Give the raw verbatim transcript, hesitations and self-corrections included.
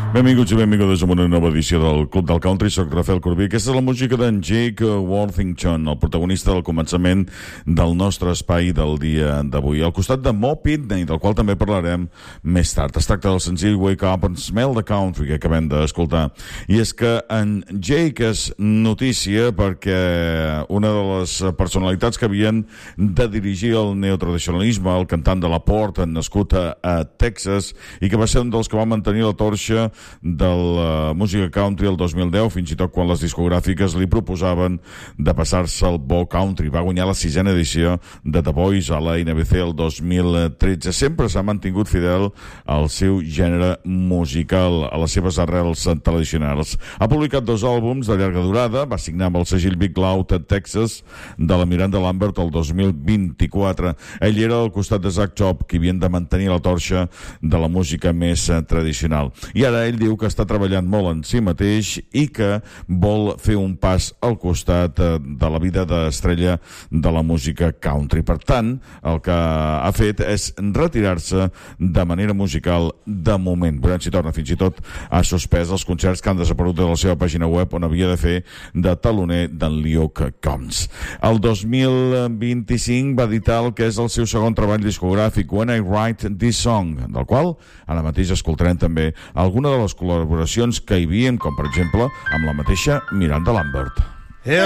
Benvinguts i benvingudes a una nova edició del Club del Country. Soc Rafael Corbí. Aquesta és la música d'en Jake Worthington, el protagonista del començament del nostre espai del dia d'avui. Al costat de Mo Pitney, del qual també parlarem més tard. Es tracta del senzill Wake Up and Smell the Country, que acabem d'escoltar. I és que en Jake és notícia perquè una de les personalitats que havien de dirigir el neotradicionalisme, el cantant de la Port, nascut a, a Texas, i que va ser un dels que va mantenir la torxa de la música country el dos mil deu, fins i tot quan les discogràfiques li proposaven de passar-se al bo country. Va guanyar la sisena edició de The Voice a la N B C el dos mil tretze. Sempre s'ha mantingut fidel al seu gènere musical, a les seves arrels tradicionals. Ha publicat dos àlbums de llarga durada, va signar amb el segell Big Loud a Texas de la Miranda Lambert el dos mil vint-i-quatre. Ell era al costat de Zach Chop, qui havien de mantenir la torxa de la música més tradicional. I ara ell diu que està treballant molt en si mateix i que vol fer un pas al costat de la vida d'estrella de la música country. Per tant, el que ha fet és retirar-se de manera musical de moment. Veurem si torna. Fins i tot ha suspès els concerts que han desaparegut de la seva pàgina web on havia de fer de taloner d'en Luke Combs. El dos mil vint-i-cinc va editar el que és el seu segon treball discogràfic, When I Write This Song, del qual ara mateix escoltarem també alguna de les col·laboracions que hi havia, com per exemple amb la mateixa Miranda Lambert.